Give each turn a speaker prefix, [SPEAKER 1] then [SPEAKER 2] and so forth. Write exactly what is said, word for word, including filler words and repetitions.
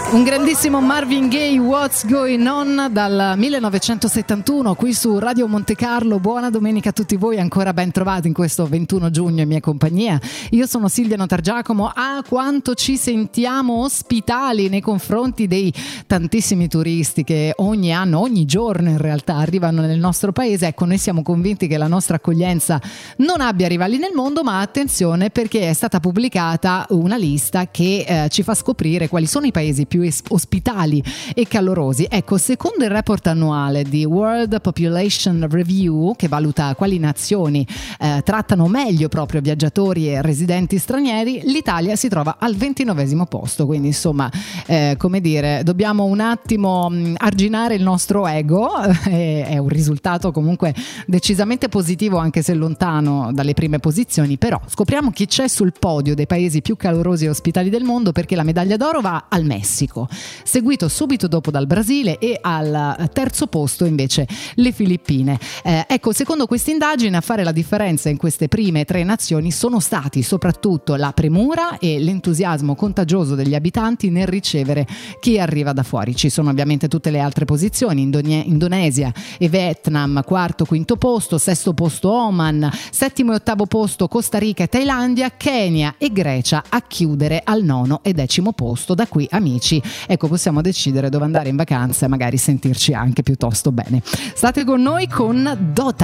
[SPEAKER 1] Un grandissimo Marvin Gaye, What's Going On, dal millenovecentosettantuno qui su Radio Monte Carlo. Buona domenica a tutti voi, ancora ben trovati in questo ventuno giugno in mia compagnia. Io sono Silvia Notargiacomo. Ah, quanto ci sentiamo ospitali nei confronti dei tantissimi turisti che ogni anno, ogni giorno in realtà arrivano nel nostro paese. Ecco, noi siamo convinti che la nostra accoglienza non abbia rivali nel mondo, ma attenzione, perché è stata pubblicata una lista che eh, ci fa scoprire quali sono i paesi più ospitali e calorosi. Ecco, secondo il report annuale di World Population Review, che valuta quali nazioni eh, trattano meglio proprio viaggiatori e residenti stranieri, l'Italia si trova al ventinovesimo posto. Quindi insomma, eh, come dire, dobbiamo un attimo mh, arginare il nostro ego. eh, è un risultato comunque decisamente positivo, anche se lontano dalle prime posizioni. Però scopriamo chi c'è sul podio dei paesi più calorosi e ospitali del mondo, perché la medaglia d'oro va al Messico, seguito subito dopo dal Brasile, e al terzo posto invece le Filippine. Eh, ecco, secondo questa indagine a fare la differenza in queste prime tre nazioni sono stati soprattutto la premura e l'entusiasmo contagioso degli abitanti nel ricevere chi arriva da fuori. Ci sono ovviamente tutte le altre posizioni: Indone- Indonesia e Vietnam, quarto, quinto posto, sesto posto Oman, settimo e ottavo posto Costa Rica e Thailandia, Kenya e Grecia a chiudere al nono e decimo posto. Da qui, amici, ecco, possiamo decidere dove andare in vacanza e magari sentirci anche piuttosto bene. State con noi con Dota.